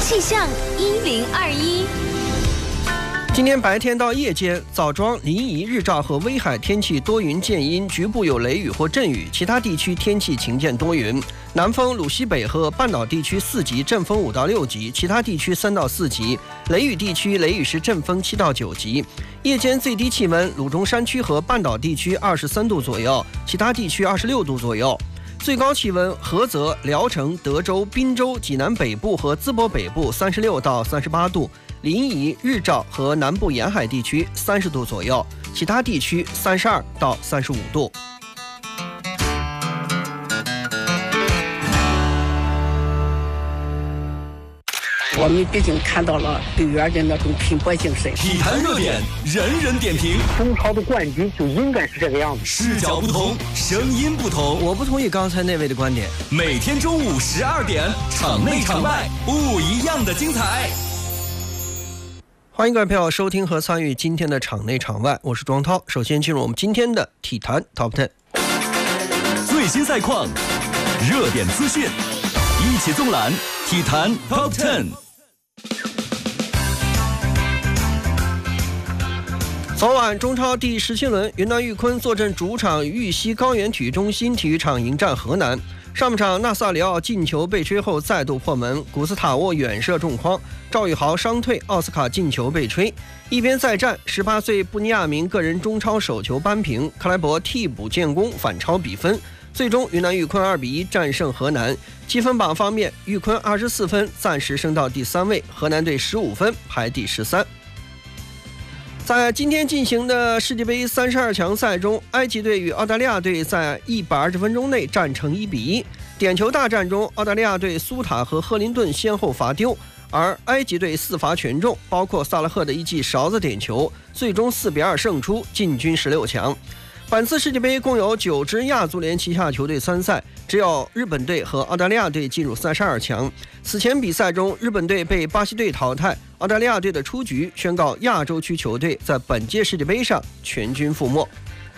气象1021。 今天白天到夜间，枣庄、临沂、日照和威海天气多云见阴，局部有雷雨或阵雨，其他地区天气晴见多云。南风鲁西北和半岛地区4级，阵风5到6级，其他地区3到4级。雷雨地区雷雨时阵风7到9级。夜间最低气温，鲁中山区和半岛地区23度左右，其他地区26度左右。最高气温，菏泽、聊城、德州、滨州、济南北部和淄博北部36到38度，临沂、日照和南部沿海地区30度左右，其他地区32到35度。 我们毕竟看到了队员的那种拼搏精神。 体坛热点，人人点评。 中超的冠军就应该是这个样子。 视角不同，声音不同。 我不同意刚才那位的观点。 每天中午12点，场内场外不一样的精彩。 欢迎各位朋友收听和参与今天的场内场外，我是庄涛。首先进入我们今天的体坛 Top 10， 最新赛况、热点资讯，一起纵览体坛 Top 10。 昨晚中超第17轮，云南玉坤坐镇主场玉溪高原体育中心体育场迎战河南。上半场纳萨里奥进球被吹后再度破门，古斯塔沃远射中框，赵宇豪伤退，奥斯卡进球被吹。一边再战，18岁布尼亚明个人中超首球扳平，克莱伯替补建功反超比分。最终云南玉坤2比1战胜河南。积分榜方面，玉坤24分暂时升到第3位，河南队15分排第13。在今天进行的世界杯32强赛中，埃及队与澳大利亚队在120分钟内战成1比1。点球大战中，澳大利亚队苏塔和赫林顿先后罚丢，而埃及队4罚全中，包括萨拉赫的一记勺子点球，最终4比2胜出，进军16强。本次世界杯共有9支亚足联旗下球队参赛，只有日本队和澳大利亚队进入32强。此前比赛中，日本队被巴西队淘汰，澳大利亚队的出局宣告亚洲区球队在本届世界杯上全军覆没。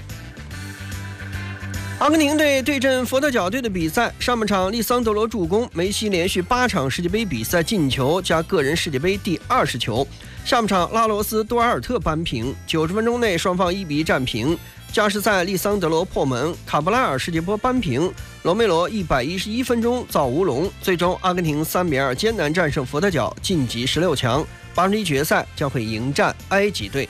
阿根廷队对阵佛得角队的比赛，上半场利桑德罗助攻，梅西连续8场世界杯比赛进球加个人世界杯第20球。下半场拉罗斯多瓦尔特扳平，90分钟内双方1比1战平。加时赛利桑德罗破门，卡布拉尔世界波扳平，罗梅罗111分钟造乌龙，最终阿根廷3比2艰难战胜佛得角，晋级16强。8分之一决赛将会迎战埃及队。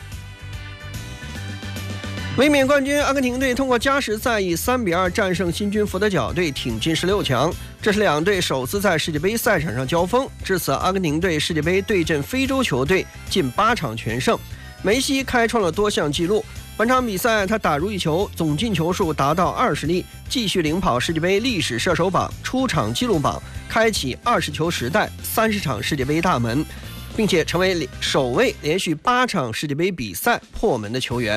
卫冕冠军阿根廷队通过加时赛以3比2战胜新军佛得角队，挺进16强。这是两队首次在世界杯赛场上交锋，至此阿根廷队世界杯对阵非洲球队近8场全胜。梅西开创了多项纪录，本场比赛他打入1球，总进球数达到20粒，继续领跑世界杯历史射手榜、出场纪录榜，开启20球时代30场世界杯大门，并且成为首位连续8场世界杯比赛破门的球员。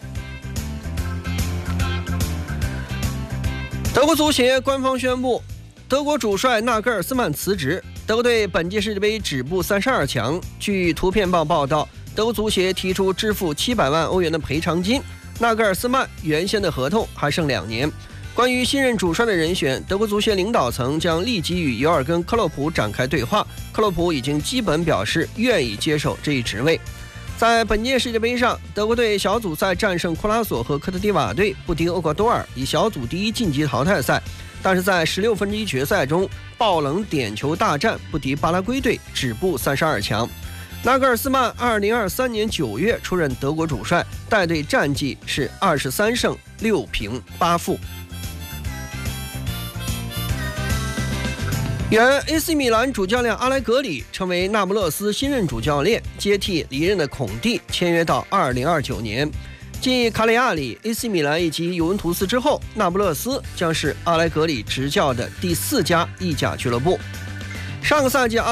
德国足协官方宣布，德国主帅纳格尔斯曼辞职，德国队本届世界杯止步32强。据图片报报道，德国足协提出支付700万欧元的赔偿金，纳格尔斯曼原先的合同还剩2年。关于新任主帅的人选，德国足协领导层将立即与尤尔根·克洛普展开对话，克洛普已经基本表示愿意接受这一职位。在本届世界杯上，德国队小组赛战胜库拉索和科特迪瓦队，不敌厄瓜多尔，以小组第1晋级淘汰赛。但是在16分之一决赛中，爆冷点球大战不敌巴拉圭队，止步32强。纳格尔斯曼2023年9月出任德国主帅，带队战绩是23胜6平8负。原 AC 米兰主教练阿莱格里成为那不勒斯新任主教练，接替离任的孔蒂，签约到2029年。继卡里亚里、AC 米兰以及尤文图斯之后，那不勒斯将是阿莱格里执教的第4家意甲俱乐部。上个赛季